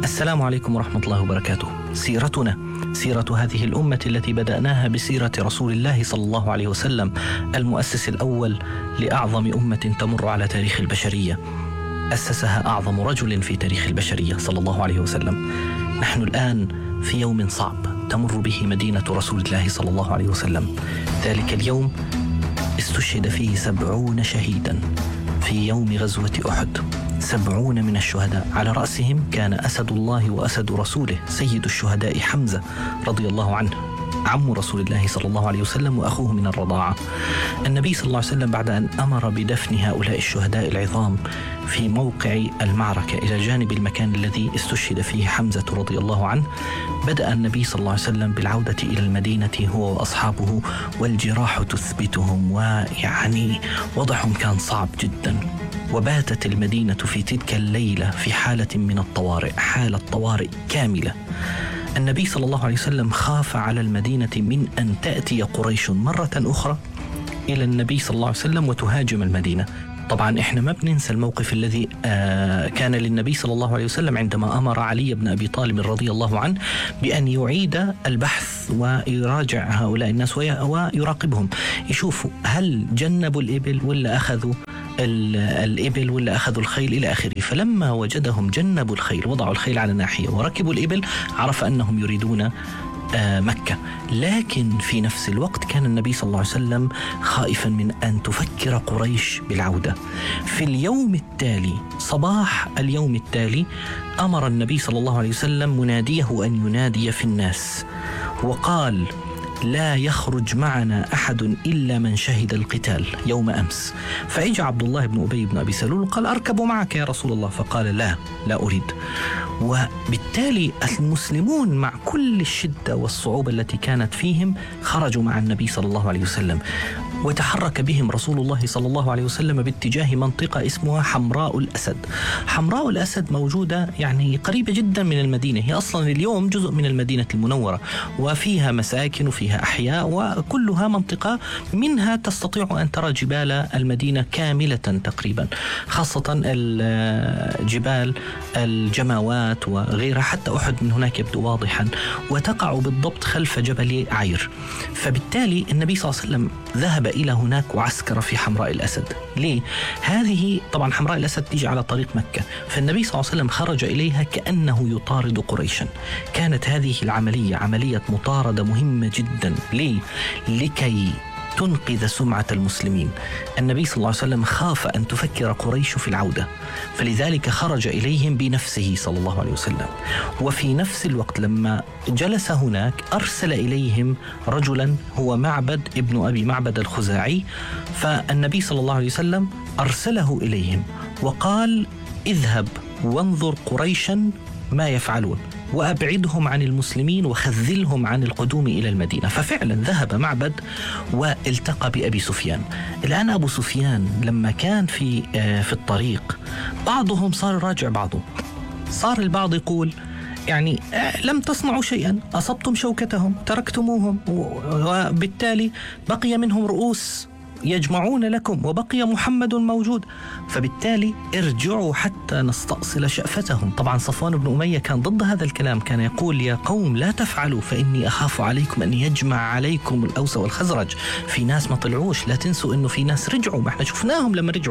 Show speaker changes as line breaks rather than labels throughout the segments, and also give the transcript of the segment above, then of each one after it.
السلام عليكم ورحمة الله وبركاته. سيرتنا سيرة هذه الأمة التي بدأناها بسيرة رسول الله صلى الله عليه وسلم، المؤسس الأول لأعظم أمة تمر على تاريخ البشرية، أسسها أعظم رجل في تاريخ البشرية صلى الله عليه وسلم. نحن الآن في يوم صعب تمر به مدينة رسول الله صلى الله عليه وسلم. ذلك اليوم استشهد فيه 70 شهيدا في يوم غزوة أحد، 70 من الشهداء، على رأسهم كان أسد الله وأسد رسوله سيد الشهداء حمزة رضي الله عنه، عم رسول الله صلى الله عليه وسلم وأخوه من الرضاعة. النبي صلى الله عليه وسلم بعد أن أمر بدفن هؤلاء الشهداء العظام في موقع المعركة إلى جانب المكان الذي استشهد فيه حمزة رضي الله عنه، بدأ النبي صلى الله عليه وسلم بالعودة إلى المدينة هو وأصحابه، والجراح تثبتهم، ويعني وضعهم كان صعب جدا. وباتت المدينة في تلك الليلة في حالة من الطوارئ، حالة طوارئ كاملة. النبي صلى الله عليه وسلم خاف على المدينة من أن تأتي قريش مرة أخرى إلى النبي صلى الله عليه وسلم وتهاجم المدينة. طبعا إحنا ما بننسى الموقف الذي كان للنبي صلى الله عليه وسلم عندما أمر علي بن أبي طالب رضي الله عنه بأن يعيد البحث ويراجع هؤلاء الناس ويراقبهم، يشوفوا هل جنبوا الإبل ولا أخذوا الإبل ولا أخذوا الخيل إلى آخره. فلما وجدهم جنبوا الخيل، وضعوا الخيل على ناحية وركبوا الإبل، عرف أنهم يريدون مكة. لكن في نفس الوقت كان النبي صلى الله عليه وسلم خائفا من أن تفكر قريش بالعودة. في اليوم التالي، صباح اليوم التالي، أمر النبي صلى الله عليه وسلم مناديه أن ينادي في الناس، وقال: لا يخرج معنا أحد إلا من شهد القتال يوم أمس. فإجا عبد الله بن أبي بن أبي سلول وقال: أركب معك يا رسول الله. فقال: لا أريد. وبالتالي المسلمون مع كل الشدة والصعوبة التي كانت فيهم خرجوا مع النبي صلى الله عليه وسلم، وتحرك بهم رسول الله صلى الله عليه وسلم باتجاه منطقة اسمها حمراء الأسد. حمراء الأسد موجودة يعني قريبة جدا من المدينة، هي أصلا اليوم جزء من المدينة المنورة، وفيها مساكن وفيها أحياء، وكلها منطقة منها تستطيع أن ترى جبال المدينة كاملة تقريبا، خاصة الجبال الجماوات وغيرها، حتى أحد من هناك يبدو واضحا، وتقع بالضبط خلف جبل عير. فبالتالي النبي صلى الله عليه وسلم ذهب إلى هناك وعسكر في حمراء الأسد. ليه؟ هذه طبعا حمراء الأسد تيجي على طريق مكة، فالنبي صلى الله عليه وسلم خرج إليها كأنه يطارد قريشا. كانت هذه العملية عملية مطاردة مهمة جدا. ليه؟ لكي تنقذ سمعة المسلمين. النبي صلى الله عليه وسلم خاف أن تفكر قريش في العودة، فلذلك خرج إليهم بنفسه صلى الله عليه وسلم. وفي نفس الوقت لما جلس هناك أرسل إليهم رجلا هو معبد ابن أبي معبد الخزاعي، فالنبي صلى الله عليه وسلم أرسله إليهم وقال: اذهب وانظر قريشا ما يفعلون، وأبعدهم عن المسلمين وخذلهم عن القدوم إلى المدينة. ففعلا ذهب معبد والتقى بأبي سفيان. الآن أبو سفيان لما كان في الطريق، بعضهم صار يراجع بعضه، صار البعض يقول يعني لم تصنعوا شيئا، أصبتم شوكتهم، تركتموهم، وبالتالي بقي منهم رؤوس يجمعون لكم وبقي محمد موجود، فبالتالي ارجعوا حتى نستأصل شأفتهم. طبعا صفوان بن أمية كان ضد هذا الكلام، كان يقول: يا قوم لا تفعلوا فإني أخاف عليكم أن يجمع عليكم الأوس والخزرج. في ناس ما طلعوش، لا تنسوا أنه في ناس رجعوا، ما احنا شفناهم لما رجعوا،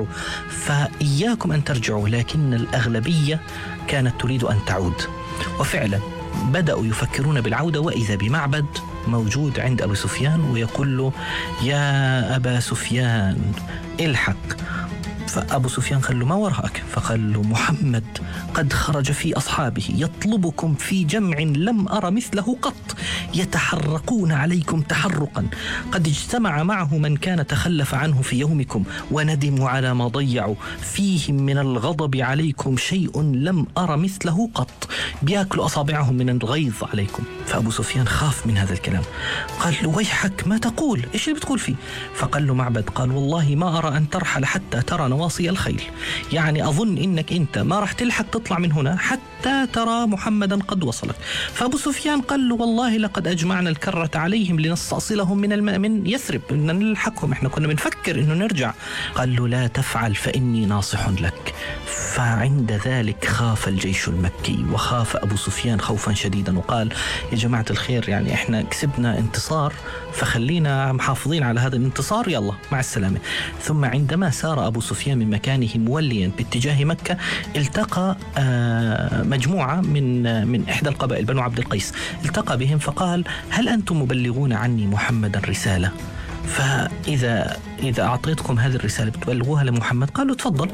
فإياكم أن ترجعوا. لكن الأغلبية كانت تريد أن تعود، وفعلا بدأوا يفكرون بالعودة، وإذا بمعبد موجود عند أبو سفيان ويقول له: يا أبا سفيان الحق. فأبو سفيان قال له: ما وراءك؟ فقال له: محمد قد خرج في أصحابه يطلبكم في جمع لم أرى مثله قط، يتحرقون عليكم تحرقا، قد اجتمع معه من كان تخلف عنه في يومكم، وندموا على ما ضيعوا، فيهم من الغضب عليكم شيء لم أرى مثله قط، بياكلوا أصابعهم من الغيظ عليكم. فأبو سفيان خاف من هذا الكلام، قال له: ويحك ما تقول؟ إيش اللي بتقول فيه؟ فقال له معبد: قال: والله ما أرى أن ترحل حتى ترى نواصي الخيل. يعني أظن إنك أنت ما راح تلحق تطلع من هنا حتى ترى محمدا قد وصلك. فأبو سفيان قال له والله لقد أجمعنا الكرة عليهم لنستأصلهم من يثرب، إن نلحقهم، إحنا كنا بنفكر إنه نرجع. قال له لا تفعل فإني ناصح لك. فعند ذلك خاف الجيش المكي وخاف أبو سفيان خوفا شديدا، وقال يا جماعة الخير يعني إحنا كسبنا انتصار، فخلينا محافظين على هذا الانتصار، يلا مع السلامة. ثم عندما سار أبو سفيان من مكانه موليا باتجاه مكة التقى مجموعة من إحدى القبائل بنو عبد القيس، التقى بهم فقال هل أنتم مبلغون عني محمدا رسالة؟ فإذا أعطيتكم هذه الرسالة بتبلغوها لمحمد؟ قالوا تفضل.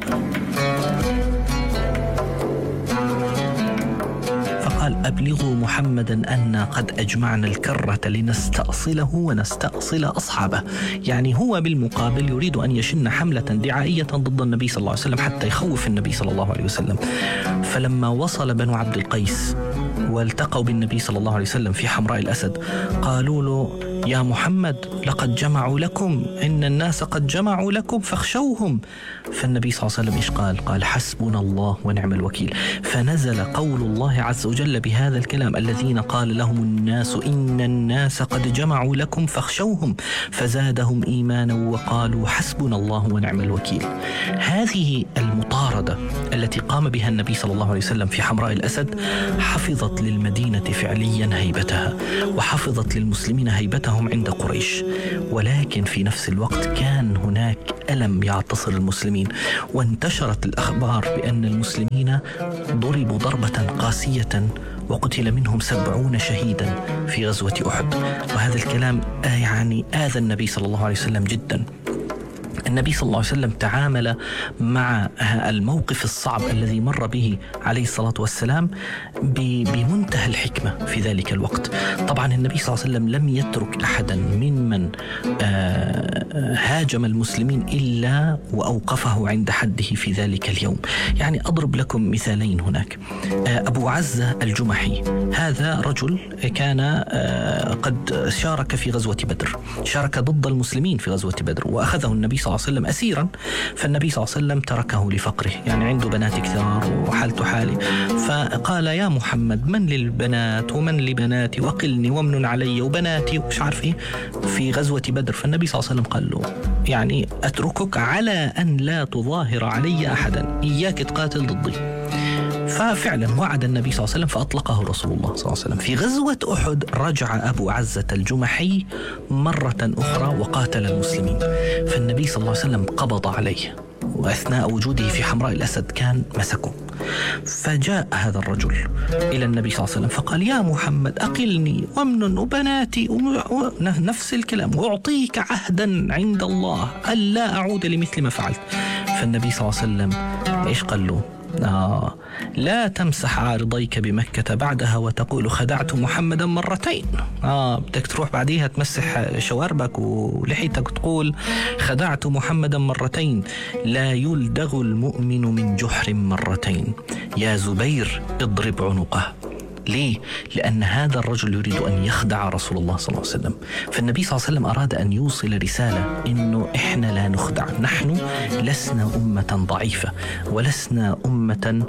فقال أبلغوا محمدا أن قد أجمعنا الكرة لنستأصله ونستأصل أصحابه. يعني هو بالمقابل يريد أن يشن حملة دعائية ضد النبي صلى الله عليه وسلم حتى يخوف النبي صلى الله عليه وسلم. فلما وصل بنو عبد القيس والتقوا بالنبي صلى الله عليه وسلم في حمراء الأسد قالوا له يا محمد لقد جمعوا لكم، إن الناس قد جمعوا لكم فاخشوهم. فالنبي صلى الله عليه وسلم إيش قال حسبنا الله ونعم الوكيل. فنزل قول الله عز وجل بهذا الكلام الذين قال لهم الناس إن الناس قد جمعوا لكم فاخشوهم فزادهم إيمانا وقالوا حسبنا الله ونعم الوكيل. هذه المطاردة التي قام بها النبي صلى الله عليه وسلم في حمراء الأسد حفظت للمدينة فعليا هيبتها، وحفظت للمسلمين هيبتهم عند قريش. ولكن في نفس الوقت كان هناك ألم يعتصر المسلمين، وانتشرت الأخبار بأن المسلمين ضربوا ضربة قاسية وقتل منهم 70 شهيدا في غزوة أحد. وهذا الكلام يعني آذى النبي صلى الله عليه وسلم جدا. النبي صلى الله عليه وسلم تعامل مع الموقف الصعب الذي مر به عليه الصلاة والسلام بمنتهى الحكمة في ذلك الوقت. طبعا النبي صلى الله عليه وسلم لم يترك أحدا ممن هاجم المسلمين إلا وأوقفه عند حده في ذلك اليوم. يعني أضرب لكم مثالين هناك. أبو عزة الجمحي هذا رجل كان قد شارك في غزوة بدر، شارك ضد المسلمين في غزوة بدر، وأخذه النبي صلى الله عليه وسلم أسيرا. فالنبي صلى الله عليه وسلم تركه لفقره، يعني عنده بنات كثار وحالته حالي. فقال يا محمد من للبنات ومن لبناتي وقلني ومن علي وبناتي ومش عارف إيه في غزوة بدر. فالنبي صلى الله عليه وسلم قال له يعني أتركك على أن لا تظاهر علي أحدا، إياك تقاتل ضدي. ففعلا وعد النبي صلى الله عليه وسلم فأطلقه رسول الله صلى الله عليه وسلم. في غزوة أحد رجع أبو عزة الجمحي مرة أخرى وقاتل المسلمين، فالنبي صلى الله عليه وسلم قبض عليه، وأثناء وجوده في حمراء الأسد كان مسكه. فجاء هذا الرجل إلى النبي صلى الله عليه وسلم فقال يا محمد أقلني ومن وبناتي نفس الكلام، وأعطيك عهدا عند الله ألا أعود لمثل ما فعلت. فالنبي صلى الله عليه وسلم إيش قال له؟ لا تمسح عارضيك بمكة بعدها وتقول خدعت محمدا مرتين. بدك تروح بعديها تمسح شواربك ولحيتك وتقول خدعت محمدا مرتين. لا يلدغ المؤمن من جحر مرتين. يا زبير اضرب عنقه. ليه؟ لأن هذا الرجل يريد أن يخدع رسول الله صلى الله عليه وسلم. فالنبي صلى الله عليه وسلم أراد أن يوصل رسالة إنه إحنا لا نخدع، نحن لسنا أمة ضعيفة ولسنا أمة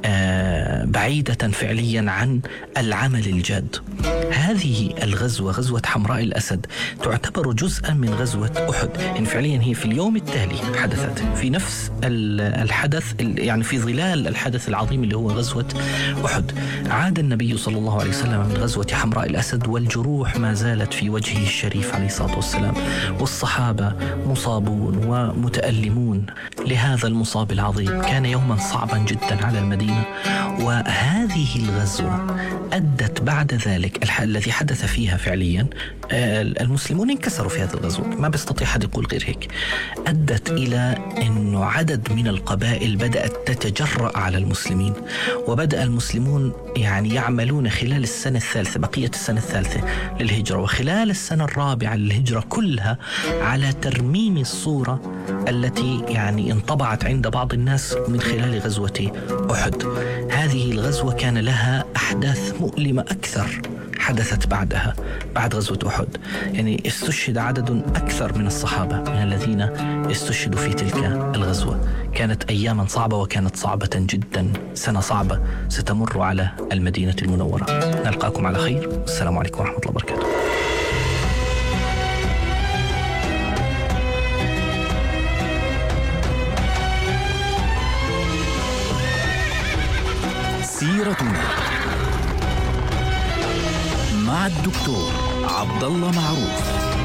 بعيدة فعليا عن العمل الجاد. هذه الغزوة غزوة حمراء الأسد تعتبر جزءا من غزوة أحد، يعني فعليا هي في اليوم التالي حدثت في نفس الحدث، يعني في ظلال الحدث العظيم اللي هو غزوة أحد. عاد النبي صلى الله عليه وسلم من غزوة حمراء الأسد والجروح ما زالت في وجهه الشريف عليه الصلاة والسلام، والصحابة مصابون ومتألمون لهذا المصاب العظيم. كان يوما صعبا جدا على المدينة. وهذه الغزوة أدت بعد ذلك الذي حدث فيها فعليا المسلمون انكسروا في هذه الغزوة، ما بيستطيع حد يقول غير هيك. أدت إلى أنه عدد من القبائل بدأت تتجرأ على المسلمين، وبدأ المسلمون يعني يعملون خلال السنة الثالثة، بقية السنة الثالثة للهجرة وخلال السنة الرابعة للهجرة كلها، على ترميم الصورة التي يعني انطبعت عند بعض الناس من خلال غزوة أحد. هذه الغزوة كان لها أحداث مؤلمة أكثر حدثت بعدها بعد غزوة أحد. يعني استشهد عدد أكثر من الصحابة من الذين استشهدوا في تلك الغزوة. كانت أياما صعبة، وكانت صعبة جدا، سنة صعبة ستمر على المدينة المنورة. نلقاكم على خير، السلام عليكم ورحمة الله وبركاته.
سيرتنا مع الدكتور عبد الله معروف.